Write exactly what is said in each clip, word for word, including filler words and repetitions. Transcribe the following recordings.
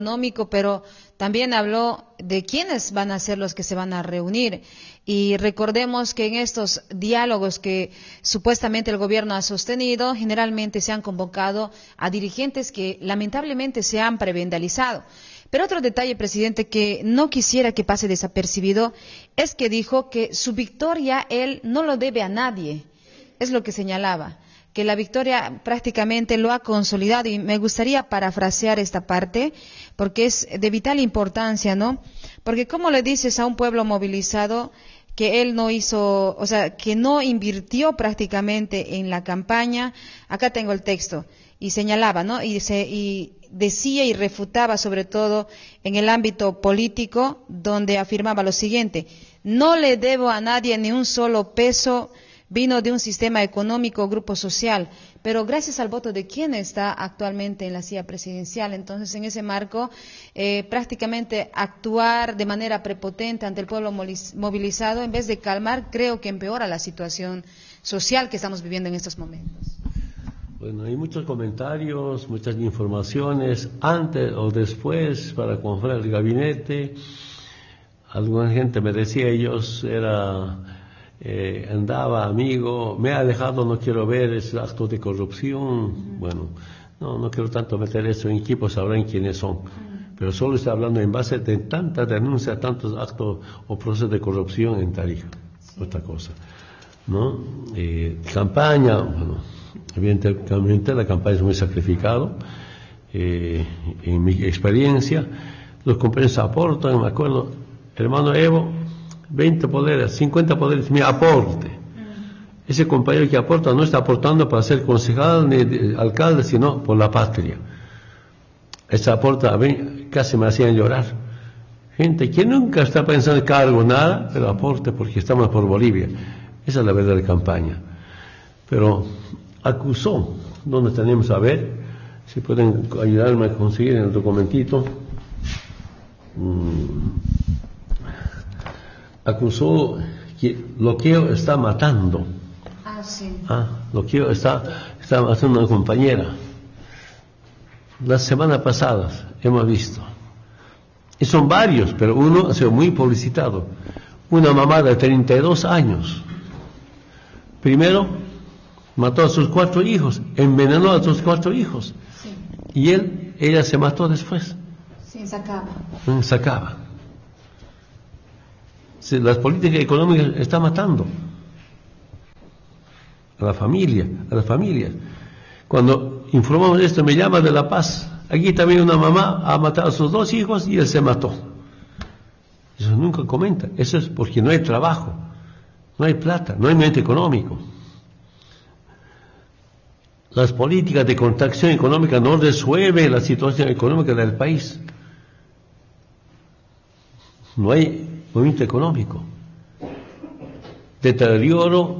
económico, pero también habló de quiénes van a ser los que se van a reunir. Y recordemos que en estos diálogos que supuestamente el gobierno ha sostenido, generalmente se han convocado a dirigentes que lamentablemente se han prebendalizado. Pero otro detalle, presidente, que no quisiera que pase desapercibido, es que dijo que su victoria él no lo debe a nadie. Es lo que señalaba, que la victoria prácticamente lo ha consolidado, y me gustaría parafrasear esta parte porque es de vital importancia, ¿no? Porque ¿cómo le dices a un pueblo movilizado que él no hizo, o sea, que no invirtió prácticamente en la campaña? Acá tengo el texto y señalaba, ¿no? Y, se, y decía y refutaba sobre todo en el ámbito político, donde afirmaba lo siguiente: no le debo a nadie ni un solo peso. Vino de un sistema económico, grupo social, pero gracias al voto de quien está actualmente en la silla presidencial. Entonces, en ese marco, eh, prácticamente actuar de manera prepotente ante el pueblo movilizado, en vez de calmar, creo que empeora la situación social que estamos viviendo en estos momentos. Bueno, hay muchos comentarios, muchas informaciones, antes o después, para comprar el gabinete. Alguna gente me decía, ellos era... Eh, andaba amigo, me ha dejado, no quiero ver ese acto de corrupción. Uh-huh. Bueno, no, no quiero tanto meter eso en equipo, sabrán quiénes son. Uh-huh. Pero solo estoy hablando en base de tantas denuncias, tantos actos o procesos de corrupción en Tarija. Sí. Otra cosa, ¿no? Eh, campaña, bueno, evidentemente la campaña es muy sacrificado. Eh, en mi experiencia, los compañeros aportan, me acuerdo, hermano Evo, veinte poderes, cincuenta poderes, mi aporte. Uh-huh. Ese compañero que aporta no está aportando para ser concejal ni alcalde, sino por la patria. Ese aporta, a mí casi me hacían llorar. Gente que nunca está pensando en cargo, nada, pero aporte porque estamos por Bolivia. Esa es la verdadera campaña. Pero acusó, ¿dónde tenemos a ver? Si pueden ayudarme a conseguir en el documentito. Mm. Acusó que Loqueo está matando. Ah, sí. Ah, Loqueo está, está matando a una compañera. Las semanas pasadas hemos visto. Y son varios, pero uno ha sido muy publicitado. Una mamá de treinta y dos años. Primero, mató a sus cuatro hijos, envenenó a sus cuatro hijos. Sí. Y él, ella se mató después. Sí, sacaba. Sacaba. Las políticas económicas están matando a la familia, a las familias. Cuando informamos esto, me llama de La Paz. Aquí también una mamá ha matado a sus dos hijos y él se mató. Eso nunca comenta. Eso es porque no hay trabajo, no hay plata, no hay movimiento económico. Las políticas de contracción económica no resuelven la situación económica del país. No hay movimiento económico, deterioro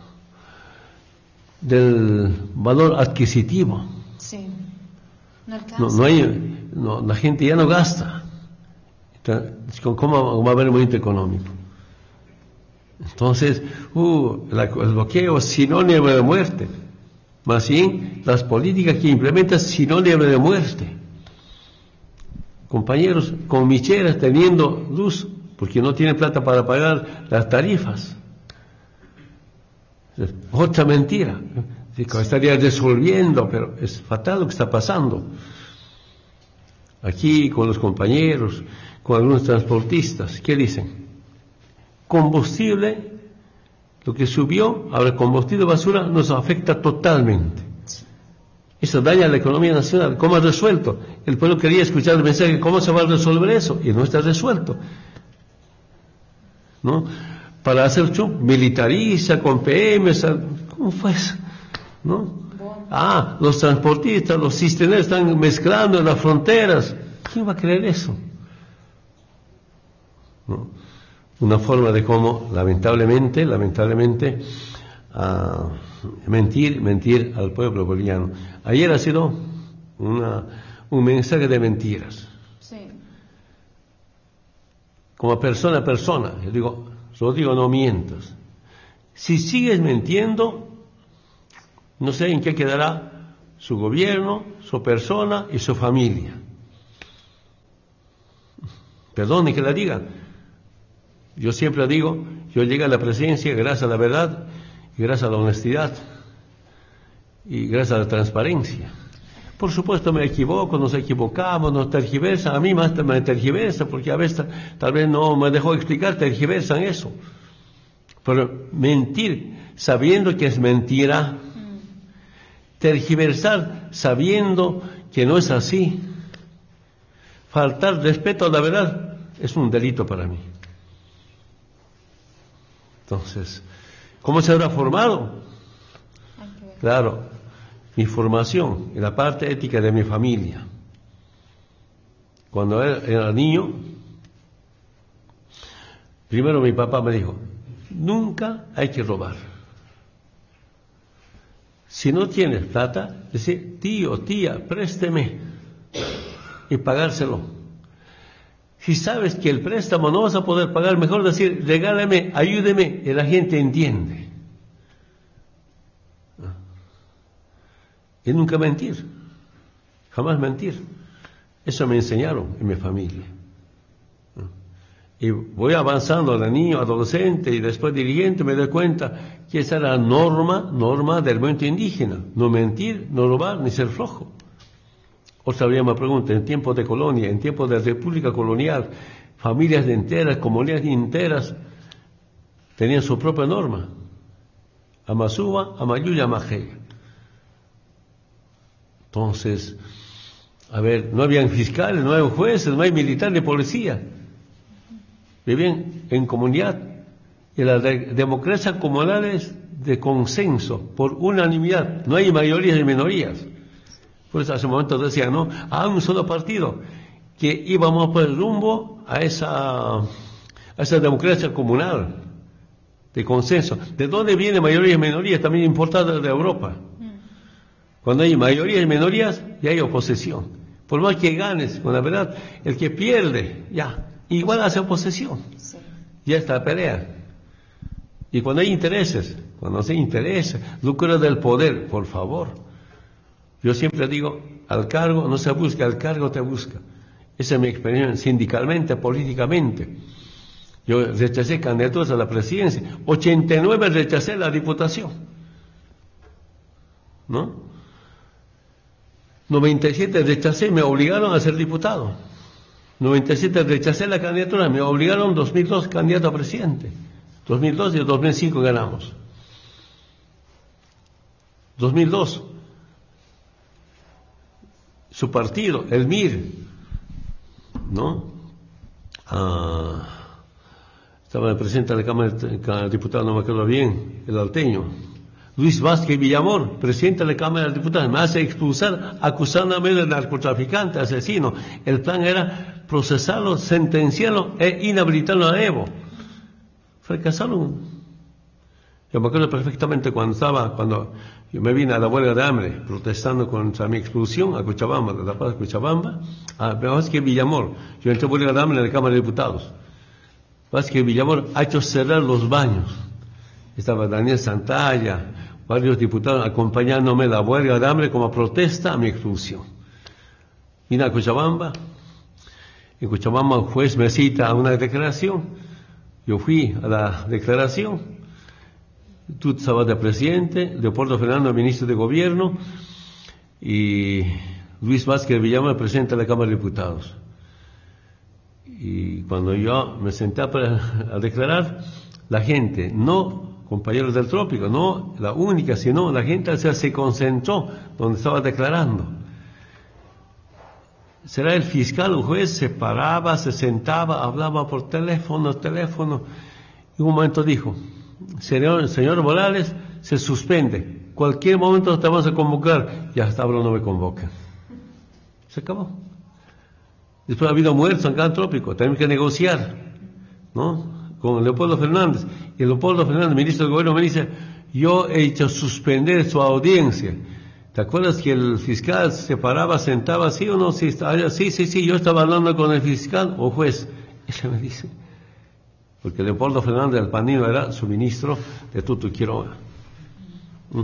del valor adquisitivo. Sí. No alcanza. No, no hay, no, la gente ya no gasta. ¿Cómo va a haber movimiento económico? Entonces, uh, la, el bloqueo es sinónimo de muerte. Más bien, las políticas que implementan sinónimo de muerte. Compañeros con micheras teniendo luz, porque no tiene plata para pagar las tarifas. Es otra mentira. Estaría resolviendo, pero es fatal lo que está pasando. Aquí con los compañeros, con algunos transportistas, ¿qué dicen? Combustible, lo que subió, ahora combustible basura nos afecta totalmente. Eso daña a la economía nacional. ¿Cómo ha resuelto? El pueblo quería escuchar el mensaje, ¿cómo se va a resolver eso? Y no está resuelto. ¿No? Para hacer chup, militariza con P M, ¿cómo fue eso? ¿No? Ah, los transportistas, los cisterneros están mezclando en las fronteras. ¿Quién va a creer eso? ¿No? Una forma de cómo, lamentablemente, lamentablemente, uh, mentir, mentir al pueblo boliviano. Ayer ha sido una, un mensaje de mentiras. Sí. Como persona a persona, yo digo, Rodrigo, no mientas. Si sigues mintiendo, no sé en qué quedará su gobierno, su persona y su familia. Perdone que la diga. Yo siempre digo, yo llegué a la presidencia gracias a la verdad, y gracias a la honestidad, y gracias a la transparencia. Por supuesto me equivoco, nos equivocamos, nos tergiversan, a mí más me tergiversan, porque a veces tal vez no me dejó explicar, tergiversan eso. Pero mentir sabiendo que es mentira, tergiversar sabiendo que no es así, faltar respeto a la verdad, es un delito para mí. Entonces, ¿cómo se habrá formado? Claro, mi formación en la parte ética de mi familia. Cuando era niño, primero mi papá me dijo, nunca hay que robar. Si no tienes plata, decir, tío, tía, présteme y pagárselo. Si sabes que el préstamo no vas a poder pagar, mejor decir, regálame, ayúdeme, y la gente entiende. Y nunca mentir, jamás mentir. Eso me enseñaron en mi familia. Y voy avanzando de niño, adolescente y después dirigente, me doy cuenta que esa era la norma, norma del movimiento indígena. No mentir, no robar, ni ser flojo. Otra vez me pregunta, en tiempos de colonia, en tiempos de república colonial, familias enteras, comunidades enteras, tenían su propia norma. Amazúa, Amayuya, Amajeya. Entonces, a ver, no habían fiscales, no habían jueces, no hay militares de policía. Vivían en comunidad. Y la de democracia comunal es de consenso, por unanimidad. No hay mayorías y minorías. Por eso hace un momento decía, ¿no? A un solo partido, que íbamos por el rumbo a esa, a esa democracia comunal, de consenso. ¿De dónde viene mayorías y minorías? También importadas de Europa. Cuando hay mayorías y minorías, ya hay oposición. Por más que ganes, con la verdad, el que pierde, ya, igual hace oposición. Sí. Ya está la pelea. Y cuando hay intereses, cuando hay intereses, lucro del poder, por favor. Yo siempre digo, al cargo no se busca, al cargo te busca. Esa es mi experiencia sindicalmente, políticamente. Yo rechacé candidaturas a la presidencia. ochenta y nueve rechacé la diputación. ¿No? noventa y siete rechacé, me obligaron a ser diputado. noventa y siete rechacé la candidatura, me obligaron dos mil dos candidato a presidente. dos mil dos y dos mil cinco ganamos. dos mil dos, su partido, el M I R, ¿no? Ah, estaba el presidente de la Cámara de Diputados, no me acuerdo bien, el alteño. Luis Vázquez Villamor, presidente de la Cámara de Diputados, me hace expulsar acusándome de narcotraficante, asesino. El plan era procesarlo, sentenciarlo e inhabilitarlo a Evo. Fracasaron. Yo me acuerdo perfectamente cuando estaba, cuando yo me vine a la huelga de hambre, protestando contra mi expulsión a Cochabamba, de La Paz, Cochabamba, a Vázquez Villamor. Yo entré a huelga de hambre en la Cámara de Diputados. Vázquez Villamor ha hecho cerrar los baños. Estaba Daniel Santalla, varios diputados acompañándome a la huelga de hambre como protesta a mi expulsión. Vine a Cochabamba, en Cochabamba un juez me cita a una declaración, yo fui a la declaración, tú estabas de presidente, Leopoldo Fernández ministro de gobierno y Luis Vázquez Villamor presidente de la Cámara de Diputados. Y cuando yo me senté a, a declarar, la gente, no compañeros del trópico, no la única, sino la gente o sea, se concentró donde estaba declarando. Será el fiscal o juez, se paraba, se sentaba, hablaba por teléfono, teléfono, y un momento dijo, señor, señor Morales, se suspende, cualquier momento te vamos a convocar, y hasta ahora no me convocan. Se acabó. Después ha habido muertos en cada trópico, tenemos que negociar, ¿no? Con Leopoldo Fernández. Y Leopoldo Fernández, ministro de gobierno, me dice, yo he hecho suspender su audiencia. ¿Te acuerdas que el fiscal se paraba, sentaba, sí o no? Sí, sí, sí, sí, yo estaba hablando con el fiscal o juez. Ese me dice. Porque Leopoldo Fernández, el panino, era su ministro de Tutu Quiroga. ¿Mm?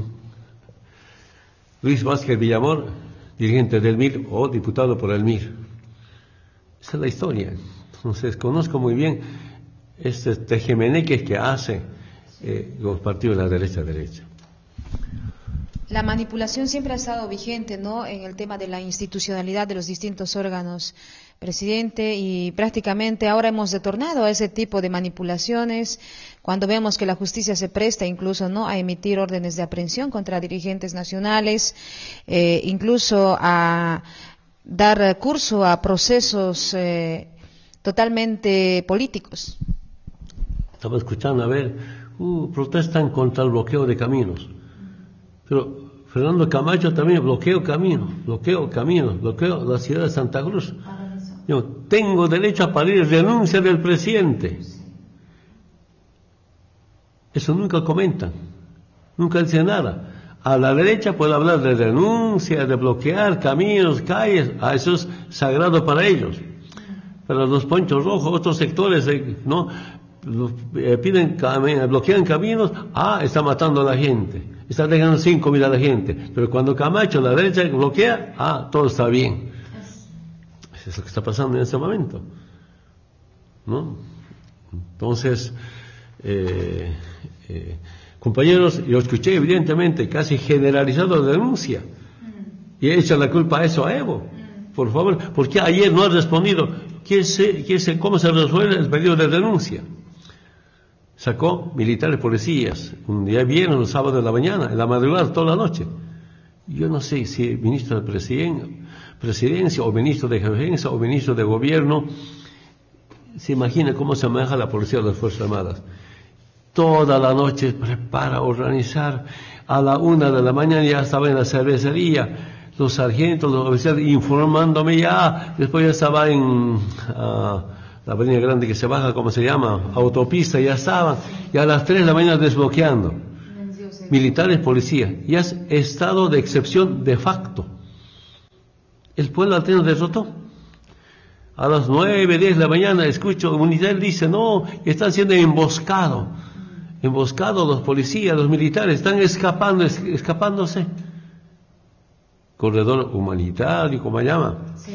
Luis Vázquez Villamor, dirigente del M I R o diputado por el M I R. Esa es la historia. Entonces, conozco muy bien este tejemeneques que hace eh, los partidos de la derecha derecha. La manipulación siempre ha estado vigente, ¿no?, en el tema de la institucionalidad de los distintos órganos, presidente, y prácticamente ahora hemos retornado a ese tipo de manipulaciones cuando vemos que la justicia se presta incluso, ¿no?, a emitir órdenes de aprehensión contra dirigentes nacionales, eh, incluso a dar curso a procesos eh, totalmente políticos. Estaba escuchando, a ver, uh, protestan contra el bloqueo de caminos. Pero Fernando Camacho también bloqueo caminos, bloqueo caminos, bloqueo la ciudad de Santa Cruz. Yo tengo derecho a pedir renuncia del presidente. Eso nunca comentan, nunca dicen nada. A la derecha puede hablar de renuncia, de bloquear caminos, calles, a eso es sagrado para ellos. Pero los ponchos rojos, otros sectores, no, piden, bloquean caminos, ah, está matando a la gente. Está dejando sin comida a la gente. Pero cuando Camacho, la derecha, bloquea, ah, todo está bien. Eso es lo que está pasando en este momento, ¿no? Entonces, eh, eh, compañeros, yo escuché evidentemente casi generalizado la denuncia. Y echan la culpa a eso a Evo. Por favor, ¿por qué ayer no ha respondido? ¿Qué se, qué se, ¿Cómo se resuelve el pedido de denuncia? Sacó militares, policías, un día viernes, un sábado de la mañana, en la madrugada, toda la noche. Yo no sé si el ministro de presiden, presidencia, o ministro de jefancia, o ministro de gobierno, se imagina cómo se maneja la policía de las Fuerzas Armadas. Toda la noche prepara, organizar, a la una de la mañana ya estaba en la cervecería, los sargentos, los oficiales informándome ya, después ya estaba en... Uh, la avenida grande que se baja, ¿cómo se llama? Autopista, ya estaban, y a las tres de la mañana desbloqueando. Militares, policías, ya es estado de excepción de facto. El pueblo alteno derrotó. A las nueve, diez de la mañana escucho, un militar dice, no, están siendo emboscados. Emboscados los policías, los militares, están escapando, es, escapándose. Corredor humanitario, ¿cómo se llama? Sí.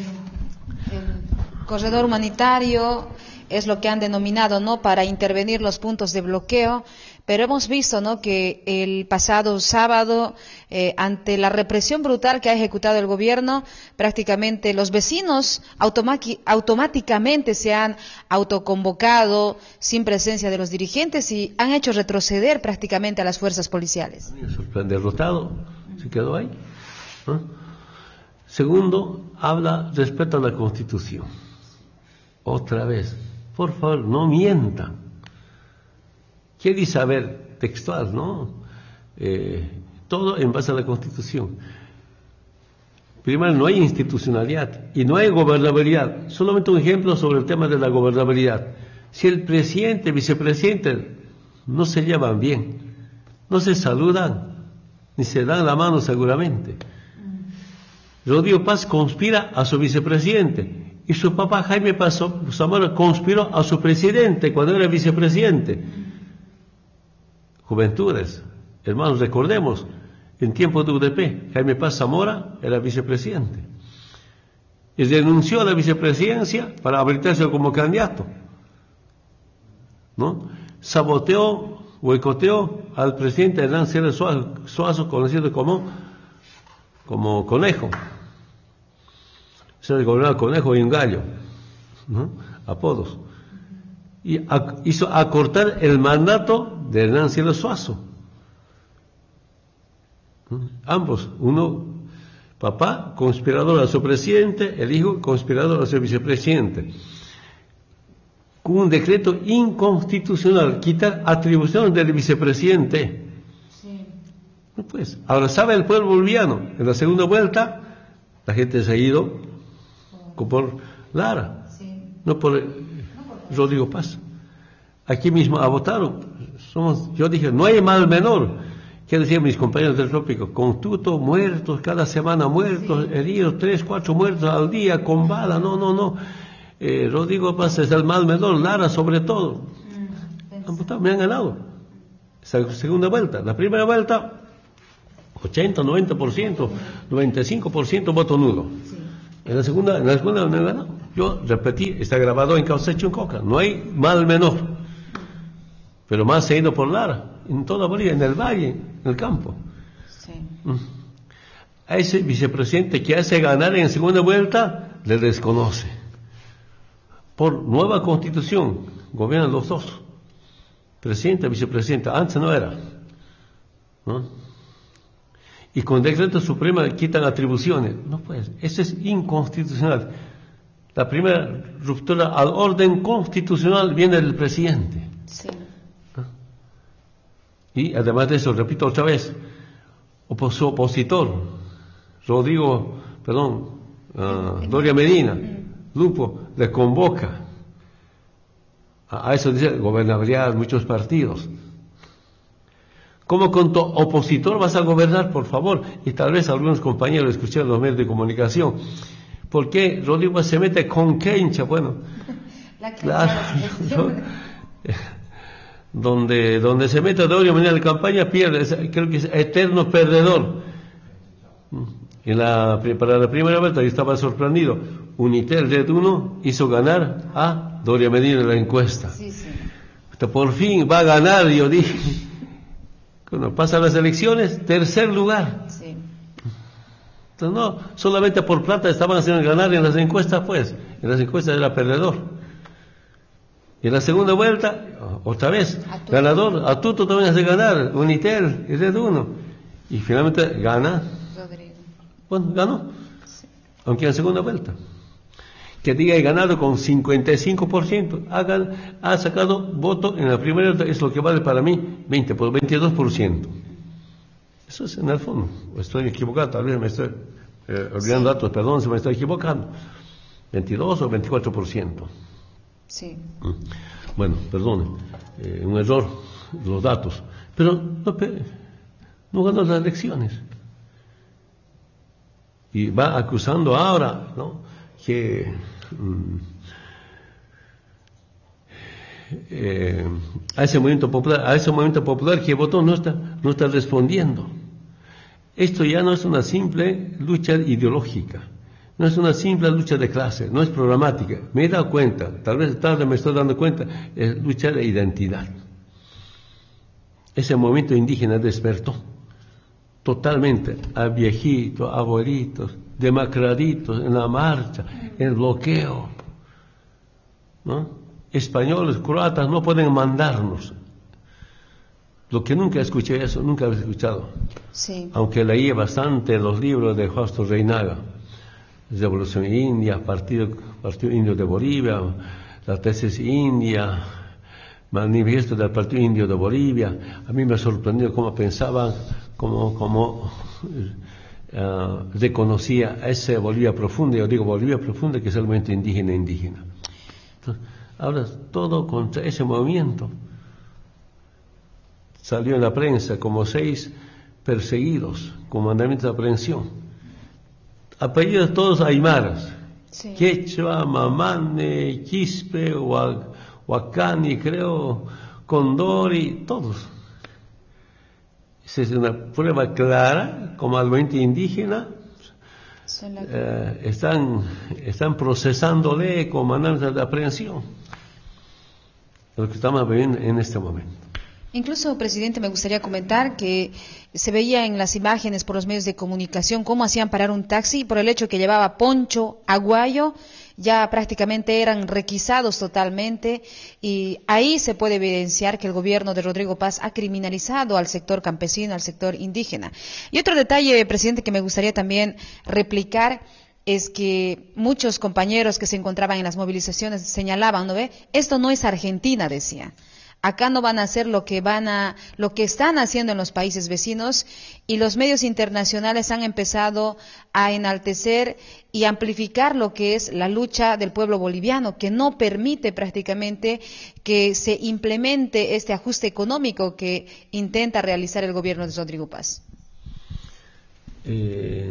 Corredor humanitario es lo que han denominado, ¿no?, para intervenir los puntos de bloqueo, pero hemos visto, ¿no?, que el pasado sábado, eh, ante la represión brutal que ha ejecutado el gobierno, prácticamente los vecinos automáticamente se han autoconvocado sin presencia de los dirigentes y han hecho retroceder prácticamente a las fuerzas policiales. Derrotado, se quedó ahí, ¿no? Segundo, habla respecto a la Constitución. Otra vez, por favor, no mientan. ¿Qué dice? A ver, textual, ¿no? Eh, todo en base a la Constitución. Primero, no hay institucionalidad y no hay gobernabilidad. Solamente un ejemplo sobre el tema de la gobernabilidad. Si el presidente, vicepresidente no se llevan bien, no se saludan, ni se dan la mano seguramente. Rodrigo Paz conspira a su vicepresidente y su papá Jaime Paz Zamora conspiró a su presidente cuando era vicepresidente. Juventudes, hermanos, recordemos, en tiempo de U D P, Jaime Paz Zamora era vicepresidente y renunció a la vicepresidencia para habilitarse como candidato, ¿no? Saboteó, boicoteó al presidente Hernán Cera Suazo, conocido como, como Conejo. Se le gobernaba Conejo y un gallo, ¿no? Apodos. Y a, hizo acortar el mandato de Hernán Cielo Suazo. ¿No? Ambos, uno, papá, conspirador a su presidente, el hijo, conspirador a su vicepresidente. Con un decreto inconstitucional, quitar atribuciones del vicepresidente. Sí. No, pues, ahora sabe el pueblo boliviano, en la segunda vuelta, la gente se ha ido por Lara, sí. no por eh, Rodrigo Paz. Aquí mismo a votaron. Somos, yo dije, no hay mal menor. ¿Qué decían mis compañeros del trópico? Con tuto, muertos, cada semana muertos, sí. heridos, tres, cuatro muertos al día, con bala, no, no, no. Eh, Rodrigo Paz es el mal menor, Lara sobre todo. Mm, han votado, me han ganado. Esa segunda vuelta. La primera vuelta, ochenta, noventa por ciento, noventa y cinco por ciento voto nulo. Sí. En la segunda, en la segunda me han ganado. Yo repetí, está grabado en Caucecho, en Coca, no hay mal menor, pero más se ha ido por Lara, en toda Bolivia, en el valle, en el campo. Sí. A ese vicepresidente que hace ganar en segunda vuelta, le desconoce. Por nueva constitución, gobiernan los dos, presidente y vicepresidente, antes no era, ¿no? Y con decreto supremo quitan atribuciones, no puede, eso es inconstitucional. La primera ruptura al orden constitucional viene del presidente. Sí. Y además de eso, repito otra vez, opos opositor, Rodrigo, perdón, uh, Doria Medina, Lupo, le convoca. A, a eso dice gobernabilidad, muchos partidos. ¿Cómo con tu opositor vas a gobernar, por favor? Y tal vez algunos compañeros escucharon los medios de comunicación. ¿Por qué Rodrigo se mete con Quencha? Bueno, La claro, ¿no? donde, donde se mete Doria Medina en la campaña pierde, creo que es eterno perdedor. En la, para la primera vuelta yo estaba sorprendido, Unitel Red uno hizo ganar a Doria Medina en la encuesta. Sí, sí. Hasta por fin va a ganar, yo dije. Cuando pasan las elecciones, tercer lugar. Sí. Entonces no, solamente por plata estaban haciendo ganar en las encuestas, pues. En las encuestas era perdedor. Y en la segunda vuelta, otra vez, Atuto. ganador, Atuto también hace ganar, Unitel y Red uno. Y finalmente gana. Rodrigo. Bueno, ganó. Sí. Aunque en la segunda vuelta. Que diga he ganado con cincuenta y cinco por ciento, ha, ha sacado voto en la primera vuelta, es lo que vale para mí, veinte por veintidós por ciento. Eso es en el fondo. Estoy equivocado, tal vez me estoy eh, olvidando datos, perdón si me estoy equivocando. veintidós o veinticuatro por ciento. Sí. Bueno, perdón, eh, un error de los datos. Pero no, no ganó las elecciones. Y va acusando ahora, ¿no?, que mm, eh, a ese movimiento popular, a ese movimiento popular que votó no está, no está respondiendo. Esto ya no es una simple lucha ideológica, no es una simple lucha de clase, no es programática. Me he dado cuenta, tal vez tarde me estoy dando cuenta, es lucha de identidad. Ese movimiento indígena despertó totalmente a viejitos, abuelitos, demacraditos en la marcha, en el bloqueo, ¿no? Españoles, croatas no pueden mandarnos. Lo que nunca escuché eso, nunca había escuchado. Sí. Aunque leí bastante los libros de Fausto Reinaga, Revolución India, Partido, Partido Indio de Bolivia, la tesis india, manifiesto del Partido Indio de Bolivia. A mí me sorprendió cómo pensaban, cómo, cómo uh, reconocía esa Bolivia profunda. Yo digo Bolivia profunda, que es el movimiento indígena indígena. Entonces, ahora todo contra ese movimiento. Salió en la prensa como seis perseguidos con mandamiento de aprehensión. Apellidos todos aymaras. Sí. Quechua, Mamane, Quispe, Huacani, creo, Condori, todos. Esa es una prueba clara, como al movimiento indígena, eh, están, están procesándole con mandamiento de aprehensión. Lo que estamos viviendo en este momento. Incluso, presidente, me gustaría comentar que se veía en las imágenes por los medios de comunicación cómo hacían parar un taxi por el hecho que llevaba poncho aguayo, ya prácticamente eran requisados totalmente, y ahí se puede evidenciar que el gobierno de Rodrigo Paz ha criminalizado al sector campesino, al sector indígena. Y otro detalle, presidente, que me gustaría también replicar es que muchos compañeros que se encontraban en las movilizaciones señalaban, ¿no ve? Esto no es Argentina, decía. Acá no van a hacer lo que van a, lo que están haciendo en los países vecinos, y los medios internacionales han empezado a enaltecer y amplificar lo que es la lucha del pueblo boliviano, que no permite prácticamente que se implemente este ajuste económico que intenta realizar el gobierno de Rodrigo Paz. Eh,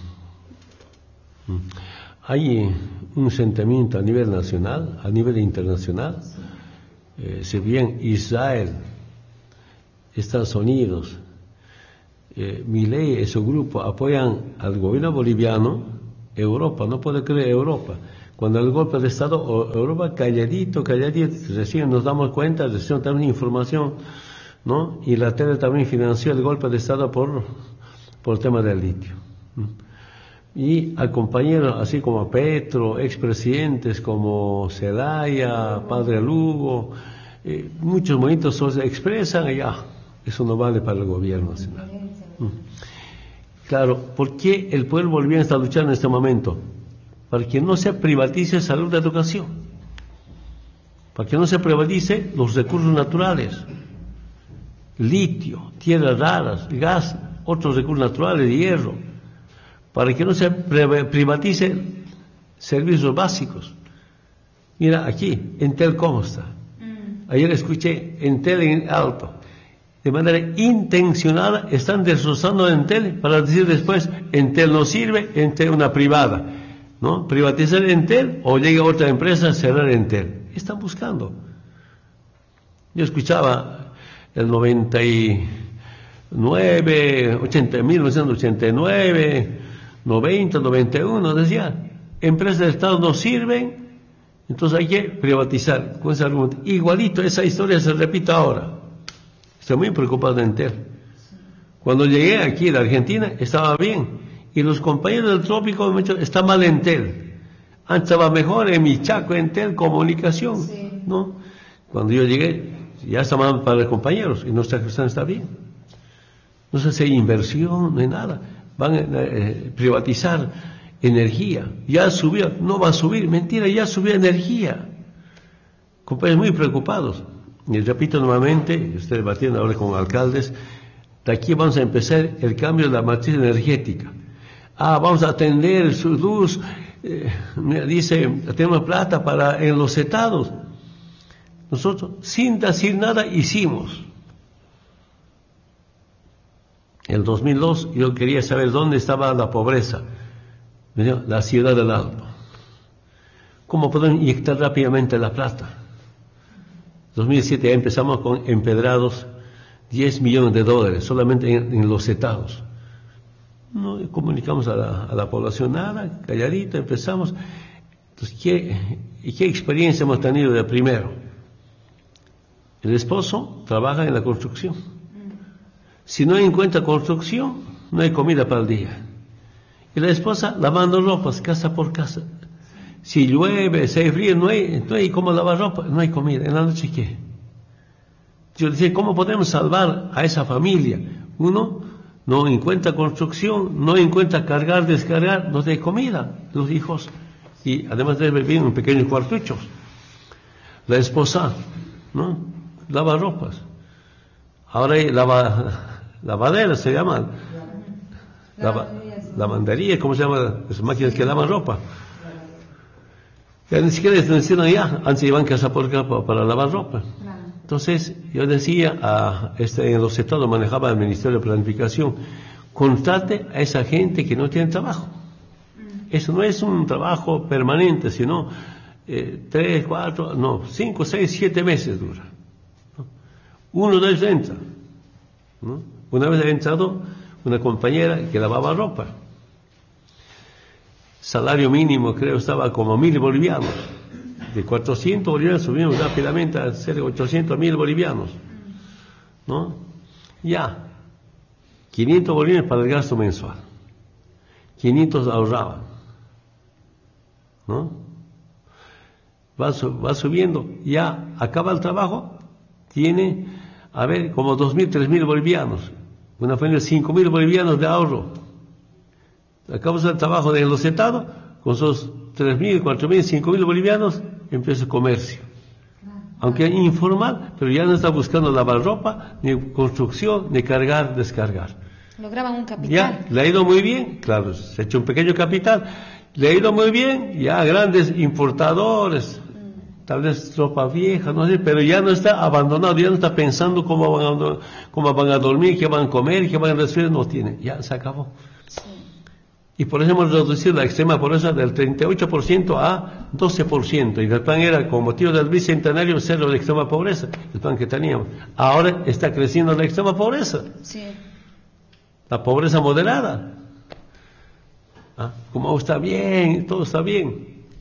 hay un sentimiento a nivel nacional, a nivel internacional. Eh, si bien Israel, Estados Unidos, eh, Milei y su grupo apoyan al gobierno boliviano, Europa, no puede creer Europa, Cuando el golpe de Estado, Europa calladito, calladito, recién nos damos cuenta, recién tenemos información, ¿no? Y la tele también financió el golpe de Estado por, por el tema del litio. Y a compañeros así como Petro, expresidentes como Zelaya, Padre Lugo, eh, muchos movimientos se expresan y ya, eso no vale para el gobierno nacional. Claro, ¿por qué el pueblo boliviano está luchando en este momento? Para que no se privatice salud y educación, para que no se privatice los recursos naturales, litio, tierras raras, gas, otros recursos naturales, hierro, para que no se privatice servicios básicos. Mira aquí, Entel cómo está. Ayer escuché Entel en alto. De manera intencionada están destrozando Entel para decir después, Entel no sirve, Entel es una privada. ¿No? Privatizar Entel o llega otra empresa a cerrar Entel. Están buscando. Yo escuchaba el noventa y nueve, ochenta, mil novecientos ochenta y nueve, noventa, noventa y uno, decía, empresas de Estado no sirven, entonces hay que privatizar. Con ese argumento. Igualito, esa historia se repite ahora. Estoy muy preocupado de Entel. Cuando llegué aquí de Argentina, estaba bien. Y los compañeros del trópico me han dicho, está mal Entel. Antes estaba mejor en mi Chaco, Entel, comunicación. Sí. ¿No? Cuando yo llegué, ya está mal para los compañeros y nuestra cuestión está bien. No se hace inversión, no hay nada. Van a eh, privatizar energía. Ya subió, no va a subir, mentira, ya subió energía. Compañeros muy preocupados. Y repito nuevamente, estoy debatiendo ahora con alcaldes, de aquí vamos a empezar el cambio de la matriz energética. Ah, vamos a atender su luz, eh, dice, tenemos plata para en los estados. Nosotros, sin decir nada, hicimos. En el dos mil dos yo quería saber dónde estaba la pobreza. La ciudad del Alto. ¿Cómo podemos inyectar rápidamente la plata? En dos mil siete ya empezamos con empedrados, diez millones de dólares, solamente en, en los estados. No comunicamos a la, a la población nada, calladito, empezamos. Entonces, ¿qué, ¿qué experiencia hemos tenido de primero? El esposo trabaja en la construcción. Si no encuentra construcción, no hay comida para el día. Y la esposa lavando ropas, casa por casa. Si llueve, si hay frío, no hay, no hay cómo lavar ropa, no hay comida. ¿En la noche qué? Yo decía, ¿cómo podemos salvar a esa familia? Uno no encuentra construcción, no encuentra cargar, descargar, no hay comida, los hijos. Y además debe vivir en pequeños cuartuchos. La esposa, ¿no? Lava ropas. Ahora hay lava, lavadera, se llama. Lava, lavandería, ¿cómo se llama? Las máquinas que lavan ropa. Ya ni siquiera les mencionan ya, antes iban casa por casa para lavar ropa. Entonces, yo decía, a este, en los estados manejaba el Ministerio de Planificación, contrate a esa gente que no tiene trabajo. Eso no es un trabajo permanente, sino eh, tres, cuatro, no, cinco, seis, siete meses dura. ¿No? Uno de ellos entra. ¿No? Una vez ha entrado una compañera que lavaba ropa. Salario mínimo, creo, estaba como mil bolivianos. De cuatrocientos bolivianos subimos rápidamente a ser ochocientos mil bolivianos. ¿No? Ya. quinientos bolivianos para el gasto mensual. quinientos ahorraban. ¿No? Va, va subiendo. Ya acaba el trabajo. Tiene, a ver, como dos mil, tres mil bolivianos. Una familia de cinco mil bolivianos de ahorro. Acabamos el trabajo de los estados, con esos tres mil, cuatro mil, cinco mil bolivianos, empieza el comercio. Aunque informal, pero ya no está buscando lavar ropa, ni construcción, ni cargar, descargar. Lograban un capital. Ya, le ha ido muy bien, claro, se ha hecho un pequeño capital, le ha ido muy bien, ya grandes importadores, mm. tal vez ropa vieja, no sé, pero ya no está abandonado, ya no está pensando cómo van a, cómo van a dormir, qué van a comer, qué van a recibir, no tiene, ya se acabó. Sí. Y por eso hemos reducido la extrema pobreza del treinta y ocho por ciento a doce por ciento. Y el plan era, con motivo del bicentenario, cero de extrema pobreza, el plan que teníamos. Ahora está creciendo la extrema pobreza. Sí. La pobreza moderada. ¿Ah? Como está bien, todo está bien.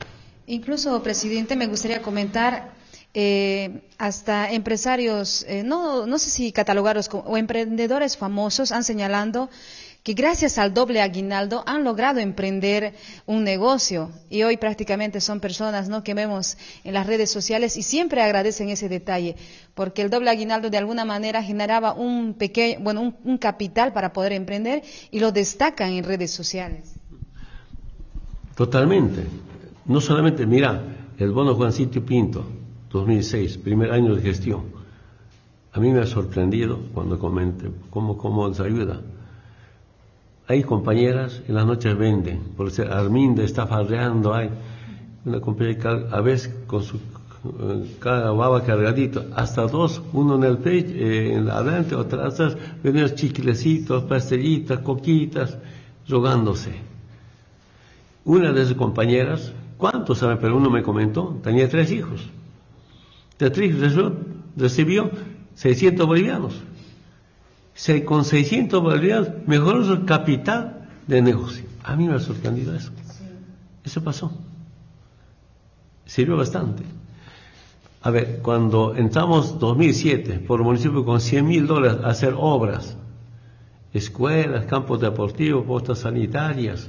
Incluso, presidente, me gustaría comentar, eh, hasta empresarios, eh, no, no sé si catalogarlos como, o emprendedores famosos han señalado que gracias al doble aguinaldo han logrado emprender un negocio y hoy prácticamente son personas, ¿no?, que vemos en las redes sociales y siempre agradecen ese detalle, porque el doble aguinaldo de alguna manera generaba un pequeño, bueno, un, un capital para poder emprender y lo destacan en redes sociales. Totalmente. No solamente, mira, el bono Juancito Pinto, dos mil seis, primer año de gestión. A mí me ha sorprendido cuando comenté cómo, cómo les ayuda. Hay compañeras en las noches venden, por ser Arminda está farreando, hay una compañera que a veces con su eh, cada baba cargadito, hasta dos, uno en el pecho, eh, en adelante, otro atrás, venden chiclecitos, pastellitas, coquitas, drogándose. Una de sus compañeras, ¿cuántos saben? Pero uno me comentó, tenía tres hijos. De tres hijos recibió seiscientos bolivianos. Se, con seiscientos bolivianos mejoró su capital de negocio. A mí me ha sorprendido eso. Sí. Eso pasó. Sirvió bastante. A ver, cuando entramos dos mil siete por municipio con cien mil dólares a hacer obras, escuelas, campos deportivos, postas sanitarias,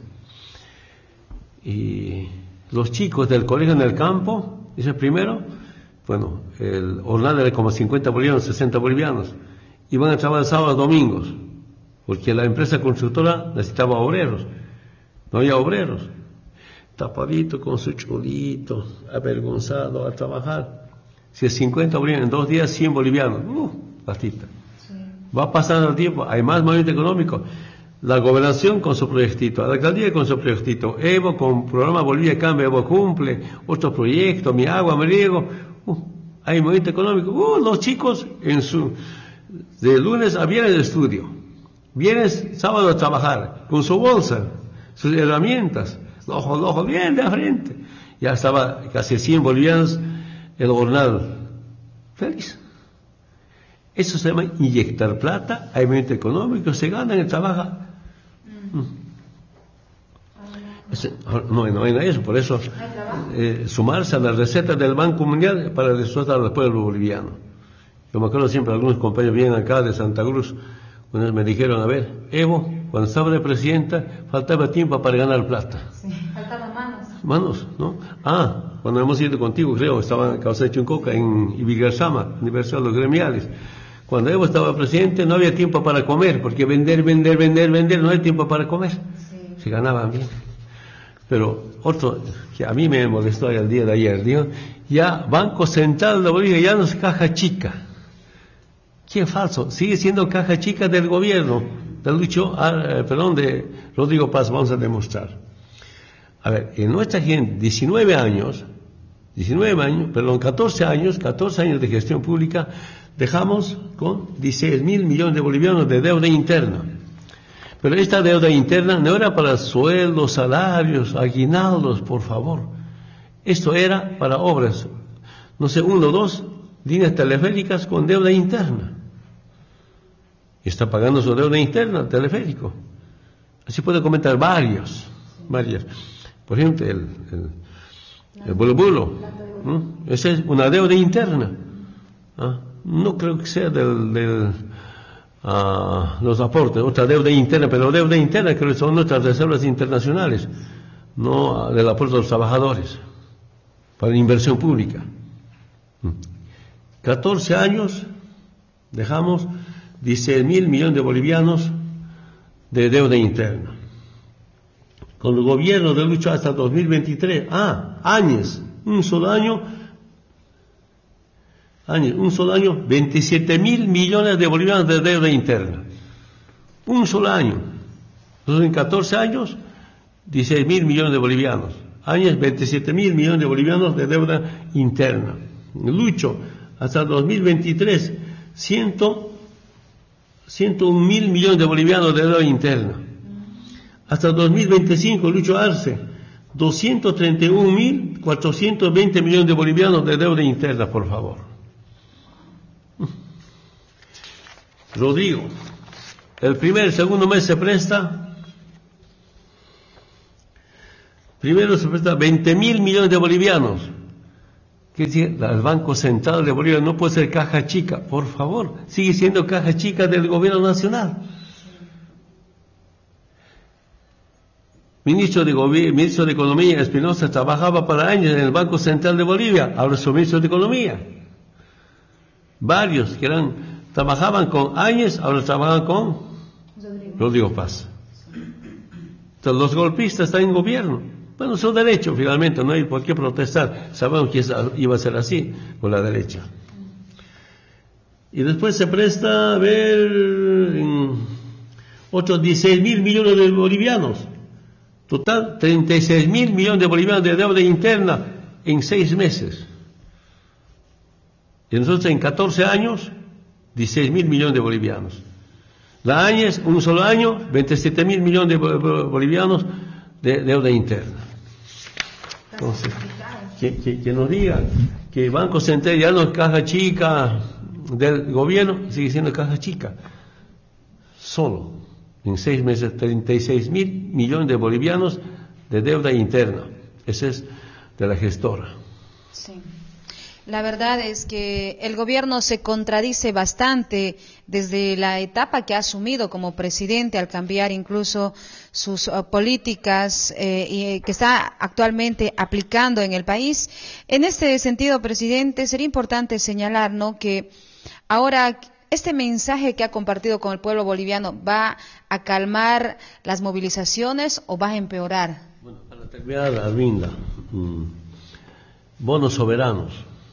y los chicos del colegio en el campo, dice primero, bueno, el hornal era como cincuenta bolivianos, sesenta bolivianos. Iban a trabajar sábados, domingos, porque la empresa constructora necesitaba obreros, no había obreros. Tapadito con su chulito, avergonzado a trabajar. Si es cincuenta bolivianos, en dos días cien bolivianos, uh, bastita. Sí. Va pasando el tiempo, hay más movimiento económico. La gobernación con su proyectito, la alcaldía con su proyectito, Evo con programa Bolivia Cambia, Evo cumple, otro proyecto, Mi Agua, Mi Riego, uh, hay movimiento económico. Uh, los chicos en su... de lunes a viernes de estudio, viernes, sábado a trabajar, con su bolsa, sus herramientas, ojo, ojo, bien de frente. Ya estaba casi cien bolivianos el hornal. Feliz. Eso se llama inyectar plata, hay movimiento económico, se gana y trabaja. Mm. No, no hay eso, por eso eh, sumarse a la receta del Banco Mundial para el resultado del pueblo boliviano. Yo me acuerdo siempre, algunos compañeros vienen acá de Santa Cruz, cuando me dijeron, a ver, Evo, cuando estaba de presidenta, faltaba tiempo para ganar plata. Sí, faltaban manos. Manos, ¿no? Ah, cuando hemos ido contigo, creo, estaba en Causa de Chuncoca, en Ibigarzama, Universidad de los Gremiales. Cuando Evo estaba presidente, no había tiempo para comer, porque vender, vender, vender, vender, no hay tiempo para comer. Sí. Se ganaban bien. Pero otro que a mí me molestó el día de ayer, digo, ya Banco Central de Bolivia ya no es caja chica. ¿Qué falso? Sigue siendo caja chica del gobierno, de Lucho, eh, perdón, de Rodrigo Paz, vamos a demostrar. A ver, en nuestra gente, diecinueve años, diecinueve años, perdón, catorce años, catorce años de gestión pública, dejamos con dieciséis mil millones de bolivianos de deuda interna. Pero esta deuda interna no era para sueldos, salarios, aguinaldos, por favor. Esto era para obras, no sé, uno o dos líneas teleféricas con deuda interna. Está pagando su deuda interna, teleférico. Así puede comentar varios, varias. Por ejemplo, el, el, el Bulo Bulo, ¿no? Esa es una deuda interna. ¿Ah? No creo que sea del, del uh, los aportes, otra deuda interna, pero deuda interna creo que son nuestras reservas internacionales, no uh, del aporte de los trabajadores, para inversión pública. catorce años, dejamos dieciséis mil millones de bolivianos de deuda interna. Con el gobierno de Lucho hasta dos mil veintitrés, ah, años, un solo año, años, un solo año, veintisiete mil millones de bolivianos de deuda interna. Un solo año. Entonces, en catorce años, dieciséis mil millones de bolivianos. Años, veintisiete mil millones de bolivianos de deuda interna. Lucho, hasta dos mil veintitrés, ciento un mil millones de bolivianos de deuda interna. Hasta dos mil veinticinco, Lucho Arce, doscientos treinta y un mil cuatrocientos veinte millones de bolivianos de deuda interna, por favor. Rodrigo, el primer y segundo mes se presta Primero se presta veinte mil millones de bolivianos. ¿Qué dice? El Banco Central de Bolivia no puede ser caja chica. Por favor, sigue siendo caja chica del gobierno nacional. Ministro de, ministro de Economía Espinosa trabajaba para años en el Banco Central de Bolivia, ahora es ministro de Economía. Varios que eran, trabajaban con Áñez, ahora trabajan con Rodrigo, Rodrigo Paz. Entonces los golpistas están en gobierno. Bueno, su derecho finalmente, no hay por qué protestar. Sabemos que iba a ser así con la derecha. Y después se presta a ver en otros dieciséis mil millones de bolivianos. Total, treinta y seis mil millones de bolivianos de deuda interna en seis meses. Y nosotros en catorce años, dieciséis mil millones de bolivianos. La Áñez, un solo año, veintisiete mil millones de bolivianos de deuda interna. Entonces, que, que, que nos digan que el Banco Central ya no es caja chica del gobierno, sigue siendo caja chica. Solo en seis meses, treinta y seis mil millones de bolivianos de deuda interna. Ese es de la gestora. Sí. La verdad es que el gobierno se contradice bastante desde la etapa que ha asumido como presidente al cambiar incluso sus uh, políticas eh, y, que está actualmente aplicando en el país. En este sentido, presidente, sería importante señalar, ¿no?, que ahora este mensaje que ha compartido con el pueblo boliviano va a calmar las movilizaciones o va a empeorar. Bueno, para terminar, Arminda, mmm, bonos soberanos.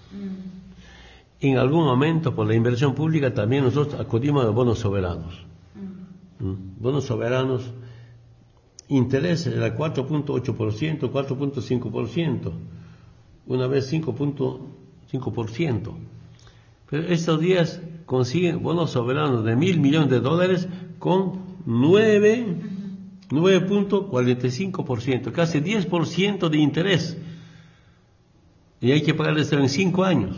En algún momento, por la inversión pública, también nosotros acudimos a bonos soberanos. ¿Mm? Bonos soberanos, interés era cuatro punto ocho por ciento, cuatro punto cinco por ciento, una vez cinco punto cinco por ciento. Pero estos días consiguen bonos soberanos de mil millones de dólares con nueve punto cuarenta y cinco por ciento, casi diez por ciento de interés. Y hay que pagarles en cinco años.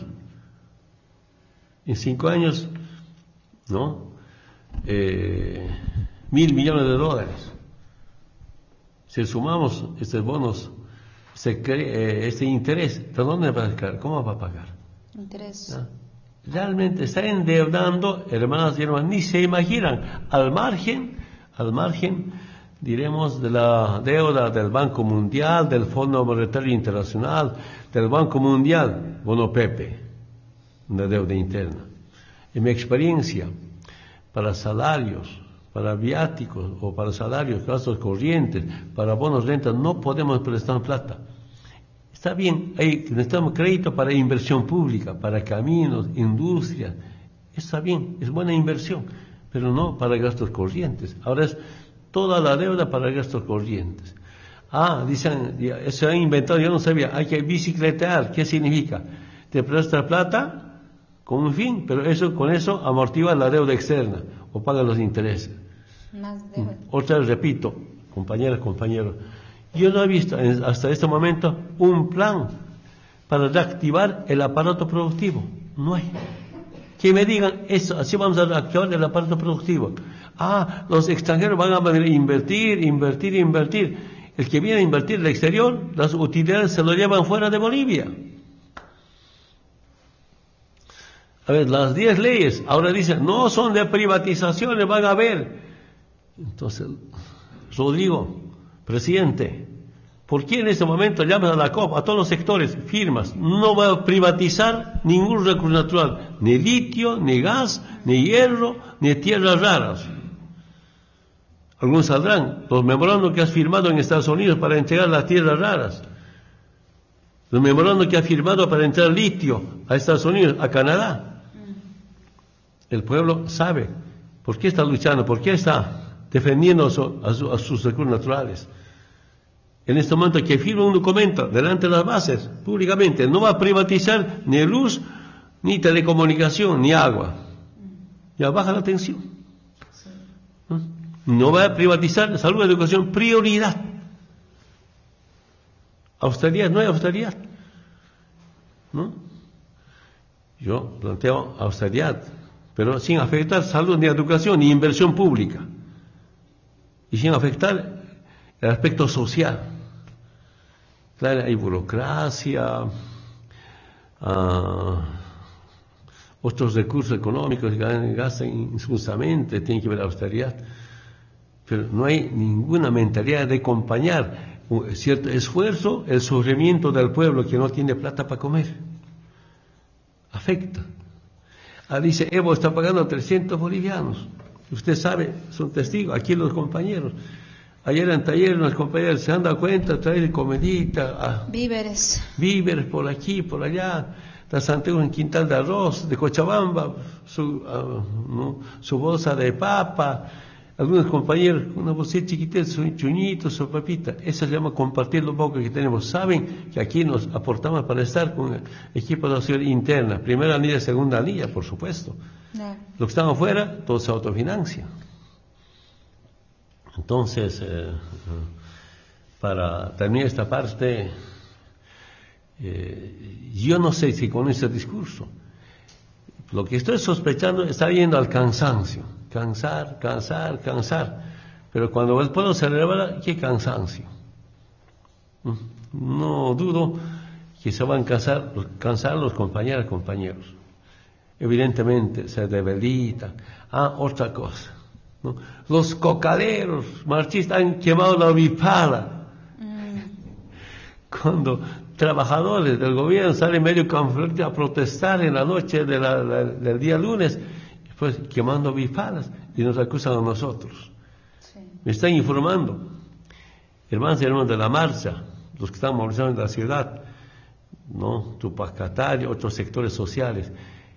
En cinco años, ¿no? Eh, mil millones de dólares. Si sumamos estos bonos, se cree, eh, este interés, ¿de dónde va a pagar? ¿Cómo va a pagar? Interés. ¿Ah? Realmente está endeudando, hermanas y hermanos, ni se imaginan, al margen, al margen, diremos, de la deuda del Banco Mundial, del Fondo Monetario Internacional, del Banco Mundial, bono Pepe, una deuda interna. En mi experiencia, para salarios, para viáticos o para salarios, gastos corrientes, para bonos rentas, no podemos prestar plata. Está bien, hay, necesitamos crédito para inversión pública, para caminos, industria. Está bien, es buena inversión, pero no para gastos corrientes. Ahora es toda la deuda para gastos corrientes. Ah, dicen, se han inventado, yo no sabía, hay que bicicletear. ¿Qué significa? Te presta plata con un fin, pero eso con eso amortigua la deuda externa o paga los intereses. Más deuda. Otra vez repito, compañeras, compañeros, yo no he visto hasta este momento un plan para reactivar el aparato productivo. No hay. Que me digan eso, así vamos a reactivar el aparato productivo. Ah, los extranjeros van a invertir, invertir, invertir. El que viene a invertir en el exterior, las utilidades se lo llevan fuera de Bolivia. A ver, las diez leyes, ahora dicen, no son de privatizaciones, van a ver. Entonces, Rodrigo, presidente, ¿por qué en este momento llaman a la C O P, a todos los sectores, firmas? No va a privatizar ningún recurso natural, ni litio, ni gas, ni hierro, ni tierras raras. Algunos saldrán, los memorandos que has firmado en Estados Unidos para entregar las tierras raras, los memorandos que has firmado para entregar litio a Estados Unidos, a Canadá. El pueblo sabe por qué está luchando, por qué está defendiendo a, su, a, su, a sus recursos naturales. En este momento que firma un documento delante de las bases, públicamente, no va a privatizar ni luz, ni telecomunicación, ni agua. Ya baja la tensión. ¿No? No va a privatizar salud y educación, prioridad. Austeridad, no hay austeridad. ¿No? Yo planteo austeridad, pero sin afectar salud ni educación ni inversión pública. Y sin afectar el aspecto social. Claro, hay burocracia, uh, otros recursos económicos que gastan injustamente, tiene que ver la austeridad, pero no hay ninguna mentalidad de acompañar un cierto esfuerzo, el sufrimiento del pueblo que no tiene plata para comer. Afecta. Ah, dice, Evo está pagando trescientos bolivianos. Usted sabe, son testigos, aquí los compañeros. Ayer en taller los compañeros se han dado cuenta, traer comidita, ah, víveres. Víveres por aquí, por allá. De Santiago un quintal de arroz, de Cochabamba, su, uh, ¿no? su bolsa de papa. Algunos compañeros, una bolsita chiquitita, su chuñito, su papita. Eso se llama compartir lo poco que tenemos. Saben que aquí nos aportamos para estar con equipos de acción interna. Primera línea, segunda línea, por supuesto. No. Los que están afuera, todo se autofinancia. Entonces, eh, para terminar esta parte, eh, yo no sé si con ese discurso, lo que estoy sospechando está yendo al cansancio. Cansar, cansar, cansar. Pero cuando el pueblo se revela, ¿qué cansancio? No dudo que se van a cansar, cansar los compañeros y compañeros. Evidentemente se debilita. Ah, otra cosa, ¿no? Los cocaleros marchistas han quemado la Huipala. Mm. Cuando trabajadores del gobierno salen medio conflicto a protestar en la noche de la, la, del día lunes, pues quemando Huipalas, y nos acusan a nosotros. Sí. Me están informando, hermanos y hermanos de la marcha, los que están movilizando en la ciudad, ¿no? Tupacatari, otros sectores sociales,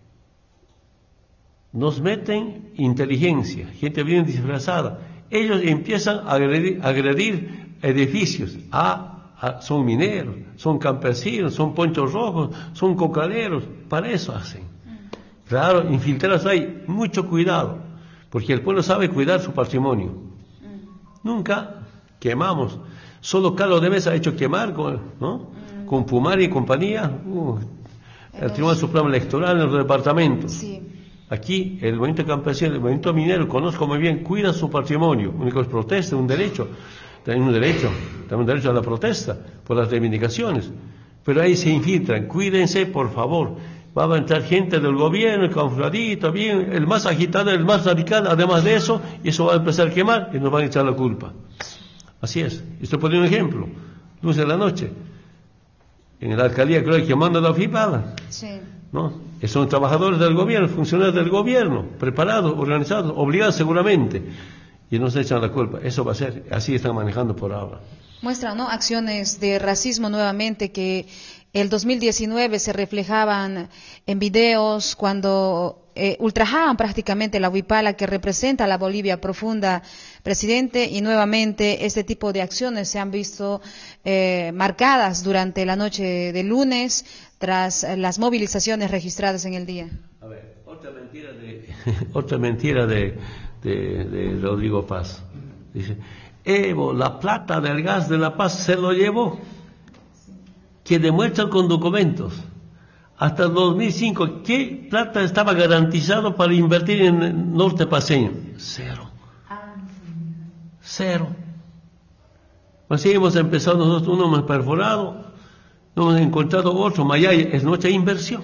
nos meten inteligencia, gente bien disfrazada. Ellos empiezan a agredir, a agredir edificios. Ah, ah, son mineros, son campesinos, son ponchos rojos, son cocaleros. Para eso hacen. Claro, infiltrados hay, mucho cuidado, porque el pueblo sabe cuidar su patrimonio. Nunca quemamos. Solo Carlos de Mesa ha hecho quemar, con, ¿no? Con Pumari y compañía, uh, el Tribunal Supremo Electoral en los departamentos. Sí. Aquí, el movimiento campesino, el movimiento minero, conozco muy bien, cuida su patrimonio. Único es protesta, un derecho. También un derecho, también un derecho a la protesta por las reivindicaciones. Pero ahí se infiltran. Cuídense, por favor. Va a entrar gente del gobierno, el camufladito, bien, el más agitado, el más radical, además de eso, y eso va a empezar a quemar y nos van a echar la culpa. Así es. Esto pone un ejemplo. Luz de la noche. En la alcaldía creo que quemando la Huipala. Sí. ¿No? Son trabajadores del gobierno, funcionarios del gobierno, preparados, organizados, obligados seguramente. Y nos echan la culpa. Eso va a ser, así están manejando por ahora. Muestran, ¿no?, acciones de racismo nuevamente que el dos mil diecinueve se reflejaban en videos cuando eh, ultrajaban prácticamente la Huipala que representa la Bolivia profunda, presidente, y nuevamente este tipo de acciones se han visto eh, marcadas durante la noche de lunes tras eh, las movilizaciones registradas en el día. A ver, otra mentira de, otra mentira de, de, de Rodrigo Paz. Dice, Evo, la plata del gas de La Paz se lo llevó. Que demuestran con documentos. Hasta el dos mil cinco, ¿qué plata estaba garantizado para invertir en el norte paseño? Cero. Cero. Así hemos empezado nosotros, uno hemos perforado, no hemos encontrado otro, Mayaya, es nuestra inversión.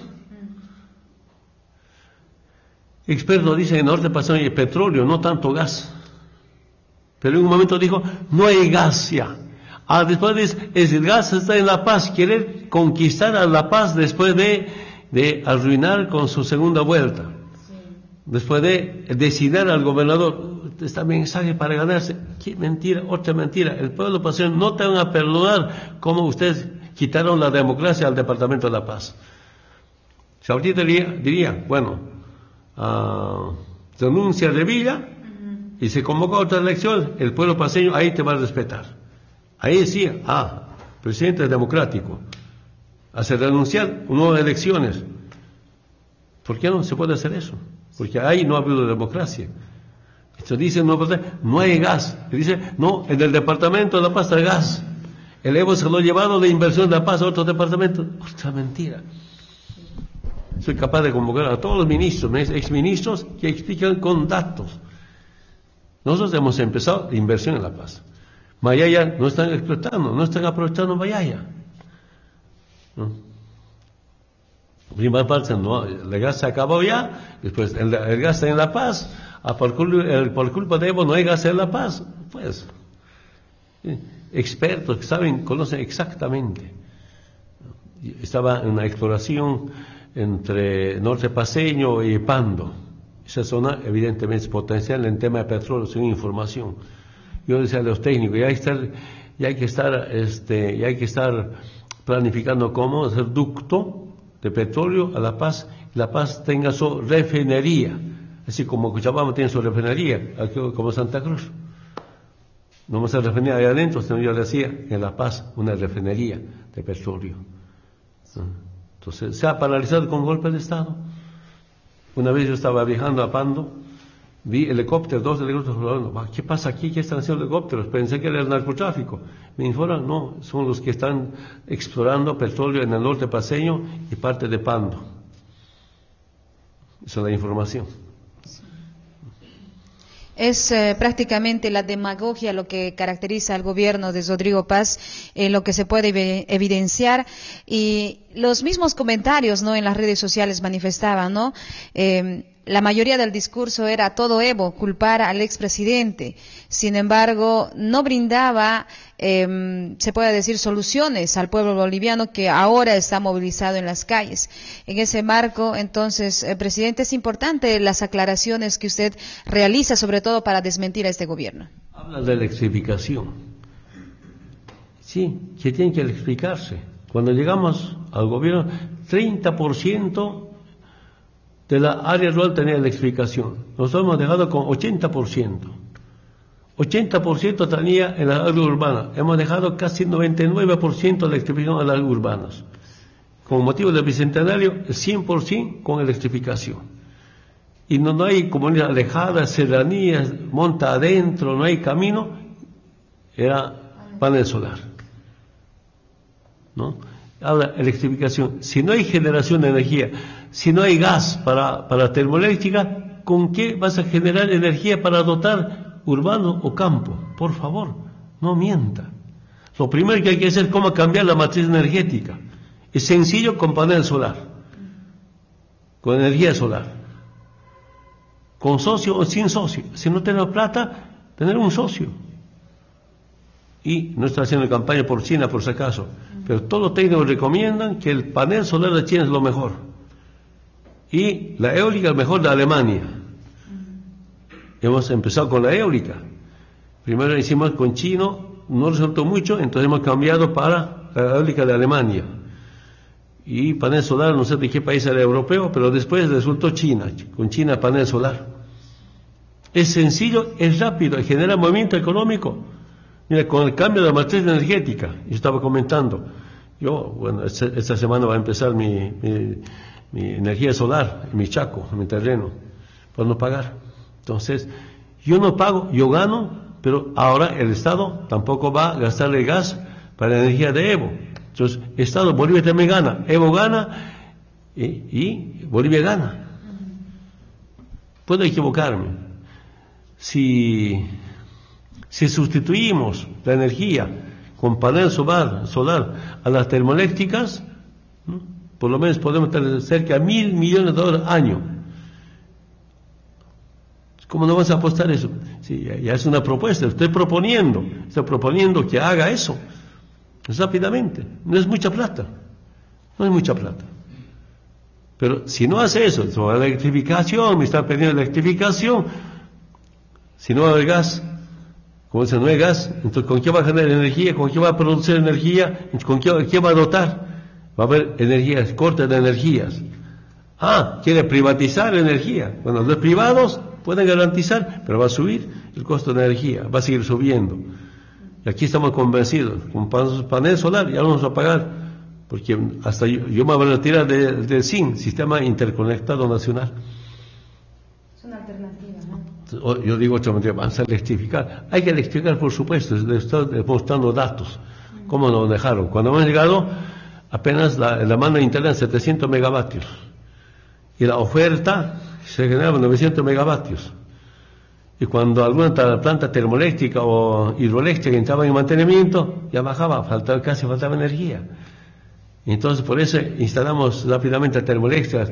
Expertos dicen que en el norte paseño hay petróleo, no tanto gas. Pero en un momento dijo, no hay gas ya. Ah, después dice, el gas está en La Paz, quiere conquistar a La Paz después de, de arruinar con su segunda vuelta. Sí. Después de designar al gobernador, está mensaje para ganarse. Qué mentira, otra mentira. El pueblo paseño no te van a perdonar como ustedes quitaron la democracia al departamento de La Paz. Si ahorita diría, diría bueno, uh, renuncia de Villa uh-huh. y se convoca a otra elección, el pueblo paseño ahí te va a respetar. Ahí decía, ah, presidente democrático, hace renunciar nuevas elecciones. ¿Por qué no se puede hacer eso? Porque ahí no ha habido democracia. Esto dice, no, no hay gas. Y dice, no, en el departamento de La Paz hay gas. El Evo se lo ha llevado de inversión de La Paz a otro departamento. Otra mentira. Soy capaz de convocar a todos los ministros, exministros, que explican con datos. Nosotros hemos empezado la inversión en La Paz. Mayaya no están explotando, no están aprovechando Mayaya. ¿no? Primera parte, no, el gas se acabó ya, después el, el gas está en La Paz, ah, por, culpa, el, por culpa de Evo no hay gas en La Paz, pues, ¿sí? Expertos que saben, conocen exactamente. Estaba en una exploración entre Norte Paceño y Pando, esa zona evidentemente es potencial en tema de petróleo, sin información. Yo decía a los técnicos, ya hay que estar, ya hay que estar, este, ya hay que estar planificando cómo hacer ducto de petróleo a La Paz, y La Paz tenga su refinería, así como Cochabamba tiene su refinería, aquí como Santa Cruz. No vamos a refinería ahí adentro, sino yo le decía, en La Paz, una refinería de petróleo. Entonces, se ha paralizado con golpe de Estado. Una vez yo estaba viajando a Pando, vi helicópteros, dos helicópteros volando. ¿Qué pasa aquí? ¿Qué están haciendo helicópteros? Pensé que era el narcotráfico. Me informan, no, son los que están explorando petróleo en el norte paceño y parte de Pando. Esa es la información. Es eh, prácticamente la demagogia lo que caracteriza al gobierno de Rodrigo Paz, eh, lo que se puede ev evidenciar, y los mismos comentarios, ¿no?, en las redes sociales manifestaban, ¿no? Eh, la mayoría del discurso era todo Evo, culpar al expresidente. Sin embargo, no brindaba, eh, se puede decir, soluciones al pueblo boliviano que ahora está movilizado en las calles. En ese marco, entonces, eh, presidente, es importante las aclaraciones que usted realiza, sobre todo para desmentir a este gobierno. Habla de electrificación. Sí, que tiene que electrificarse. Cuando llegamos al gobierno, treinta por ciento de la área rural tenía electrificación. Nosotros hemos dejado con ochenta por ciento. ochenta por ciento tenía en las áreas urbanas. Hemos dejado casi noventa y nueve por ciento de electrificación en las áreas urbanas. Con motivo del bicentenario, el cien por ciento con electrificación. Y no, no hay comunidades alejadas, serranías, monta adentro, no hay camino, era panel solar. ¿No? Ahora, electrificación. Si no hay generación de energía, si no hay gas para, para termoeléctrica, ¿con qué vas a generar energía para dotar urbano o campo? Por favor, no mienta. Lo primero que hay que hacer es cómo cambiar la matriz energética. Es sencillo con panel solar, con energía solar, con socio o sin socio. Si no tenemos plata, tener un socio. Y no está haciendo campaña por China, por si acaso, pero todos los técnicos recomiendan que el panel solar de China es lo mejor. Y la eólica es mejor de Alemania. Hemos empezado con la eólica. Primero hicimos con chino, no resultó mucho, entonces hemos cambiado para la eólica de Alemania. Y panel solar, no sé de qué país era europeo, pero después resultó China, con China panel solar. Es sencillo, es rápido, genera movimiento económico. Mira, con el cambio de la matriz energética, yo estaba comentando, yo, bueno, esta, esta semana va a empezar mi, mi, mi energía solar en mi Chaco, en mi terreno, por no pagar. Entonces, yo no pago, yo gano, pero ahora el Estado tampoco va a gastarle gas para la energía de Evo. Entonces, el Estado, Bolivia también gana, Evo gana y, y Bolivia gana. Puedo equivocarme. Si... Si sustituimos la energía con panel solar, solar a las termoeléctricas, ¿no?, por lo menos podemos tener cerca de mil millones de dólares al año. ¿Cómo no vas a apostar eso? Sí, ya, ya es una propuesta, estoy proponiendo, estoy proponiendo que haga eso rápidamente. No es mucha plata, no es mucha plata. Pero si no hace eso, sobre la electrificación, me están pidiendo electrificación, si no hay gas, como si no hay gas, entonces ¿con qué va a generar energía? ¿Con qué va a producir energía? ¿Con qué, qué va a dotar? Va a haber energías, cortes de energías. Ah, quiere privatizar energía. Bueno, los privados pueden garantizar, pero va a subir el costo de energía, va a seguir subiendo. Y aquí estamos convencidos, con panel solar ya vamos a pagar, porque hasta yo, yo me voy a retirar del de S I N, Sistema Interconectado Nacional. Es una alternativa, ¿no? Yo digo otra manera, vamos a electrificar. Hay que electrificar, por supuesto, estamos mostrando datos. ¿Cómo nos dejaron? Cuando hemos llegado, apenas la, la demanda interna es setecientos megavatios. Y la oferta se generaba novecientos megavatios. Y cuando alguna planta termoeléctrica o hidroeléctrica entraba en mantenimiento, ya bajaba, faltaba, casi faltaba energía. Entonces, por eso instalamos rápidamente termoeléctricas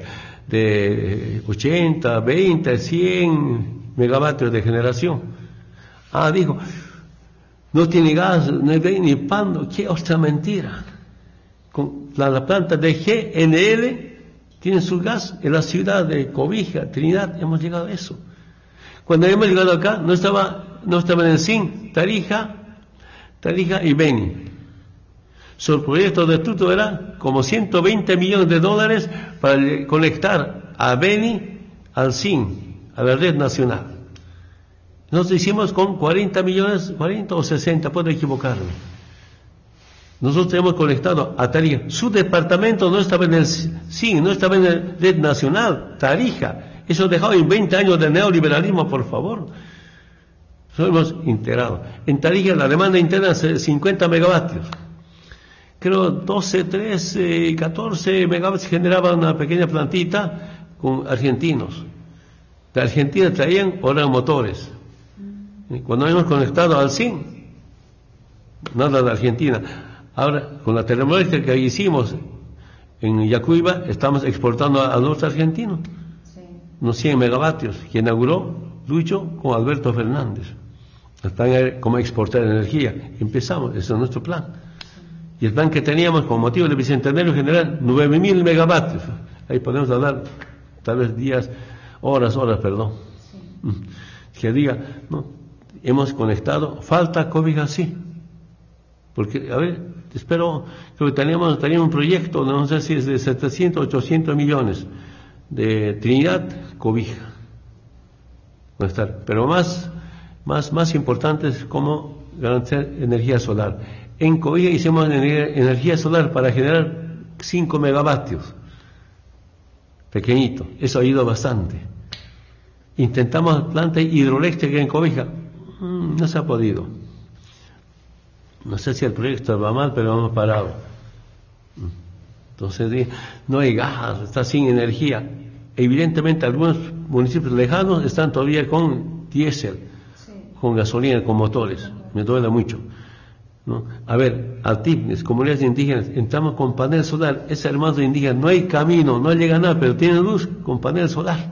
de ochenta, veinte, cien megavatios de generación. Ah, dijo, no tiene gas, no hay ni pan, qué otra mentira. Con la, la planta de G N L tiene su gas en la ciudad de Cobija, Trinidad, hemos llegado a eso. Cuando hemos llegado acá, no estaba, no estaba en el S I N, Tarija, Tarija y Beni. Su proyecto de estudio era como ciento veinte millones de dólares para conectar a Beni al S I N, a la red nacional. Nosotros hicimos con cuarenta millones, cuarenta o sesenta, puedo equivocarme. Nosotros hemos conectado a Tarija. Su departamento no estaba en el S I N, no estaba en la red nacional, Tarija. Eso dejado en veinte años de neoliberalismo, por favor. Nosotros hemos integrado. En Tarija la demanda interna es cincuenta megavatios. Creo doce, trece, catorce megavatios generaba una pequeña plantita con argentinos. De Argentina traían ahora motores. Cuando hemos conectado al S I N, nada de Argentina. Ahora, con la termoeléctrica que hicimos en Yacuiba, estamos exportando al norte argentino. Sí. Unos cien megavatios, que inauguró Lucho con Alberto Fernández. Están como exportar energía. Empezamos, ese es nuestro plan. Y el plan que teníamos con motivo del Bicentenario General, nueve mil megavatios. Ahí podemos hablar, tal vez días, horas, horas, perdón. Sí. Que diga, no, hemos conectado, falta Cobija, sí. Porque, a ver, espero, creo que teníamos, teníamos un proyecto, no sé si es de setecientos, ochocientos millones, de Trinidad, Cobija. Conectar. Pero más, más, más importante es cómo garantizar energía solar. En Cobija hicimos energía solar para generar cinco megavatios. Pequeñito. Eso ha ido bastante. Intentamos planta hidroeléctrica en Cobija. Mm, no se ha podido. No sé si el proyecto va mal, pero hemos parado. Entonces, no hay gas, está sin energía. Evidentemente, algunos municipios lejanos están todavía con diésel, sí, con gasolina, con motores. Me duele mucho. ¿No? A ver, Altipnes, comunidades indígenas, entramos con panel solar, es hermano indígena, no hay camino, no llega nada, pero tiene luz con panel solar.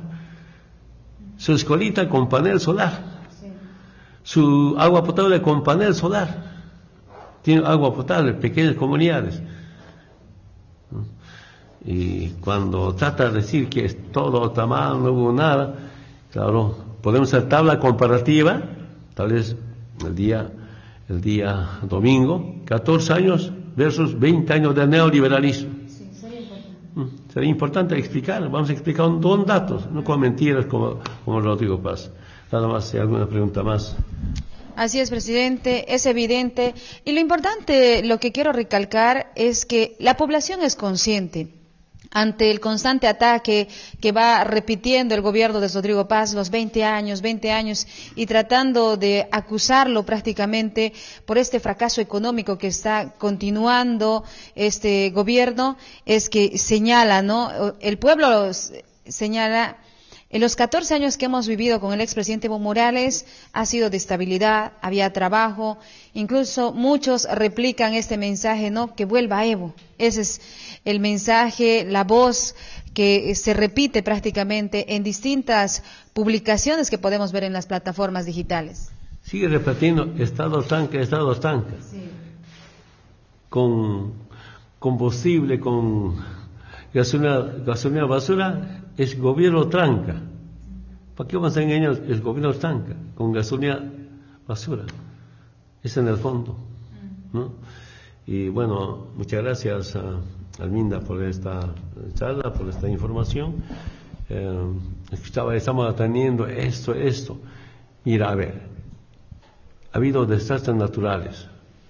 Su escuelita con panel solar. Sí. Su agua potable con panel solar. Tiene agua potable, pequeñas comunidades. ¿No? Y cuando trata de decir que es todo está mal, no hubo nada, claro, podemos hacer tabla comparativa, tal vez el día el día domingo, catorce años versus veinte años de neoliberalismo. Sí, sería importante. Sería importante explicar, vamos a explicar con datos, no con mentiras como, como Rodrigo Paz. Nada más, si hay alguna pregunta más. Así es, presidente, es evidente. Y lo importante, lo que quiero recalcar es que la población es consciente. Ante el constante ataque que va repitiendo el gobierno de Rodrigo Paz, los veinte años, veinte años, y tratando de acusarlo prácticamente por este fracaso económico que está continuando este gobierno, es que señala, ¿no? El pueblo señala, en los catorce años que hemos vivido con el expresidente Evo Morales, ha sido de estabilidad, había trabajo, incluso muchos replican este mensaje, ¿no? Que vuelva Evo. Ese es el mensaje, la voz que se repite prácticamente en distintas publicaciones que podemos ver en las plataformas digitales. Sigue repitiendo, Estado tanque, Estado tanque. Sí. Con combustible, con gasolina, gasolina basura, es gobierno tranca. ¿Para qué vamos a engañar? El gobierno tranca, con gasolina basura. Es en el fondo, ¿no? Y bueno, muchas gracias a Alminda por esta charla, por esta información. Eh, estaba, estamos atendiendo esto, esto. Mira, a ver, ha habido desastres naturales.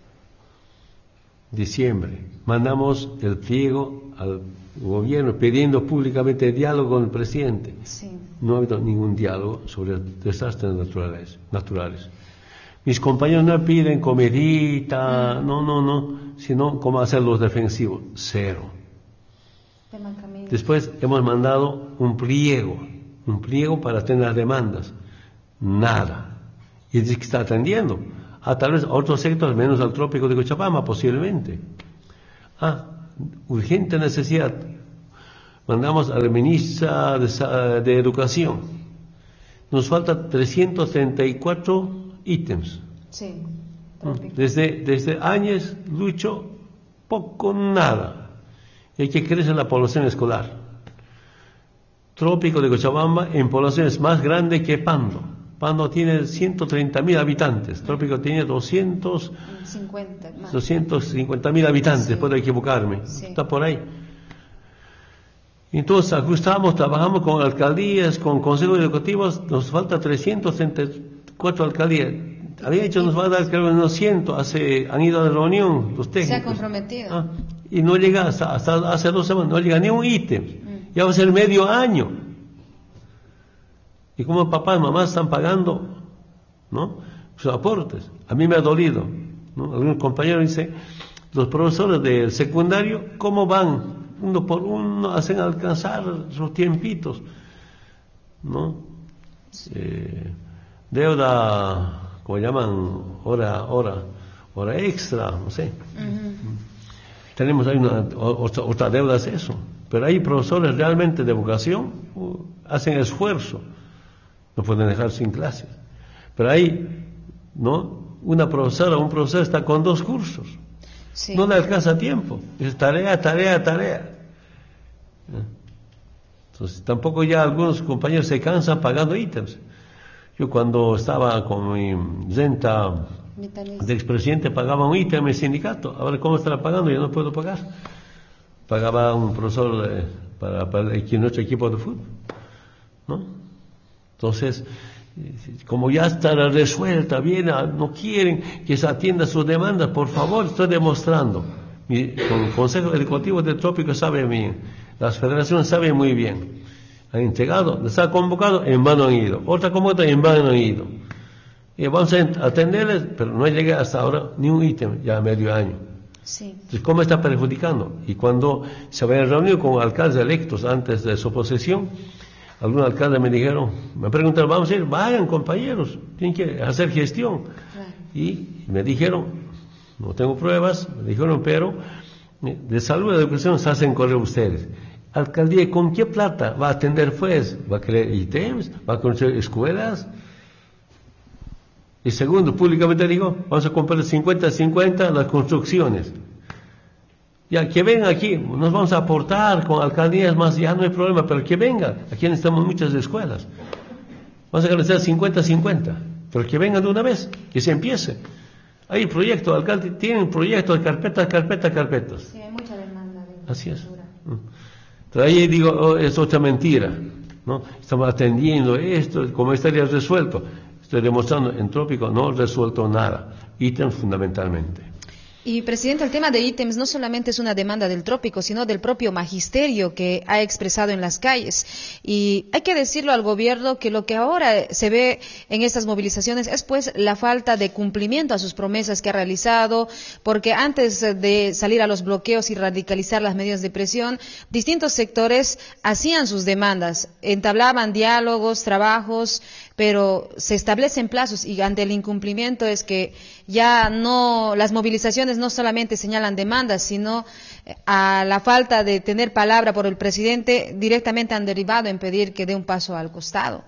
Diciembre, mandamos el pliego al gobierno pidiendo públicamente diálogo con el presidente. Sí. No ha habido ningún diálogo sobre desastres naturales. naturales. Mis compañeros no piden comidita, no, no, no, sino cómo hacer los defensivos. Cero. Después hemos mandado un pliego, un pliego para tener las demandas. Nada. Y dice que está atendiendo. A tal vez a otros sectores, menos al trópico de Cochabamba, posiblemente. Ah, urgente necesidad. Mandamos a la ministra de, de Educación. Nos falta trescientos treinta y cuatro ítems. Sí. Desde, desde años lucho poco nada. Y hay que crecer la población escolar. Trópico de Cochabamba en población es más grande que Pando. Pando tiene ciento treinta mil habitantes. Trópico tiene doscientos cincuenta mil habitantes, sí. Puedo equivocarme. Sí. Está por ahí. Entonces ajustamos, trabajamos con alcaldías, con consejos educativos, nos falta trescientos treinta y cuatro alcaldías. Había dicho nos va a dar creo unos cien, hace, han ido a la reunión los técnicos. Se ha comprometido. Ah, y no llega, hasta, hasta hace dos semanas, no llega ni un ítem. Mm. Ya va a ser medio año. Y como papás y mamás están pagando, ¿no?, sus aportes. A mí me ha dolido, ¿no? Algunos compañeros dicen, los profesores del secundario, ¿cómo van? Uno por uno hacen alcanzar sus tiempitos, ¿no? Sí. Eh, deuda, como llaman, hora, hora, hora extra, no sé. Uh-huh. Tenemos ahí una, otra, otra deuda es eso. Pero hay profesores realmente de vocación, uh, hacen esfuerzo, no pueden dejar sin clases. Pero hay, ¿no?, una profesora o un profesor está con dos cursos. Sí. No le alcanza tiempo, es tarea, tarea, tarea. Entonces tampoco ya algunos compañeros se cansan pagando ítems. Yo cuando estaba con mi renta de expresidente pagaba un ítem en el sindicato. Ahora cómo estará pagando, yo no puedo pagar. Pagaba un profesor eh, para, para nuestro equipo de fútbol, ¿no? Entonces, como ya está resuelta, bien, no quieren que se atienda sus demandas, por favor, estoy demostrando. Mi, con el Consejo Ejecutivo del Trópico sabe bien, las federaciones saben muy bien. Han entregado, les ha convocado, en vano han ido. Otra convocatoria, en vano han ido. Y vamos a atenderles, pero no llega hasta ahora ni un ítem, ya medio año. Sí. Entonces, ¿cómo está perjudicando? Y cuando se habían reunido con alcaldes electos antes de su posesión, algunos alcaldes me dijeron, me preguntaron, vamos a ir, vayan compañeros, tienen que hacer gestión. Claro. Y me dijeron, no tengo pruebas, me dijeron, pero de salud y de educación se hacen correr ustedes. Alcaldía, ¿con qué plata va a atender pues? ¿Va a crear ítems? ¿Va a construir escuelas? Y segundo, públicamente digo, vamos a comprar cincuenta a cincuenta las construcciones. Ya, que vengan aquí, nos vamos a aportar con alcaldías más, ya no hay problema, pero que vengan, aquí necesitamos muchas escuelas. Vamos a garantizar cincuenta a cincuenta, pero que vengan de una vez, que se empiece. Hay proyectos, alcalde, tienen proyectos, carpetas, carpetas, carpetas. Sí, hay mucha demanda. De Así es. Entonces ahí digo, oh, es otra mentira, ¿no? Estamos atendiendo esto, como estaría resuelto. Estoy demostrando, en Trópico no resuelto nada, ítems fundamentalmente. Y, presidente, el tema de ítems no solamente es una demanda del Trópico, sino del propio magisterio que ha expresado en las calles. Y hay que decirlo al gobierno que lo que ahora se ve en estas movilizaciones es pues la falta de cumplimiento a sus promesas que ha realizado, porque antes de salir a los bloqueos y radicalizar las medidas de presión, distintos sectores hacían sus demandas, entablaban diálogos, trabajos, pero se establecen plazos y ante el incumplimiento es que ya no, las movilizaciones no solamente señalan demandas, sino a la falta de tener palabra por el presidente, directamente han derivado en pedir que dé un paso al costado.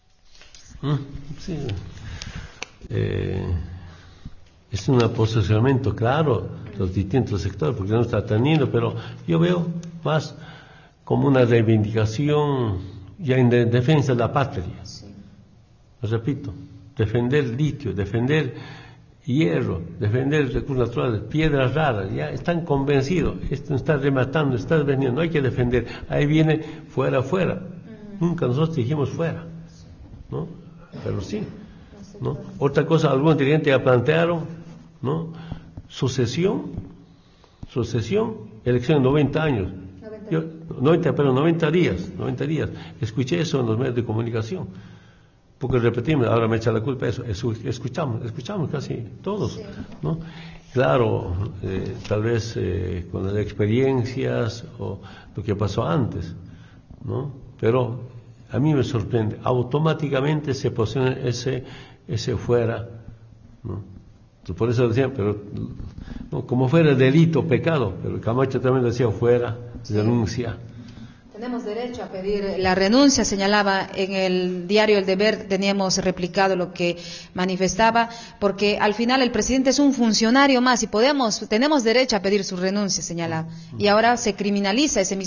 Sí. Eh, es un posicionamiento claro de los distintos sectores, porque no está teniendo, pero yo veo más como una reivindicación ya en de, defensa de la patria. Sí. Repito, defender litio, defender hierro, defender recursos naturales, piedras raras, ya están convencidos, esto está rematando, está veniendo, no hay que defender, ahí viene fuera, fuera. Uh-huh. Nunca nosotros dijimos fuera, ¿no? Pero sí, ¿no? Otra cosa, algunos dirigentes ya plantearon, ¿no? Sucesión, sucesión, elección en noventa años. Yo, noventa, pero noventa días, noventa días. Escuché eso en los medios de comunicación. Porque repetimos, ahora me echa la culpa eso, escuchamos, escuchamos casi todos, sí. ¿No? Claro, eh, tal vez eh, con las experiencias o lo que pasó antes, ¿no? Pero a mí me sorprende, automáticamente se posiciona ese, ese fuera, ¿no? Por eso decían, pero no, como fuera delito, pecado, pero Camacho también decía fuera, renuncia. Tenemos derecho a pedir la renuncia, señalaba en el diario El Deber, teníamos replicado lo que manifestaba, porque al final el presidente es un funcionario más y podemos, tenemos derecho a pedir su renuncia, señalaba. Y ahora se criminaliza ese mismo